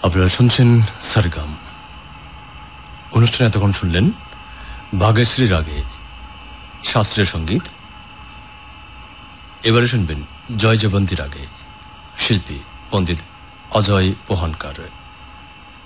আপনারা শুনছেন সরগম অনুষ্ঠানে এতক্ষণ শুনলেন ভাগ্যশ্রী রাগে শাস্ত্রীয় সঙ্গীত। এবারে শুনবেন জয় জয়বন্তী রাগে, শিল্পী পণ্ডিত অজয় পোহানকার।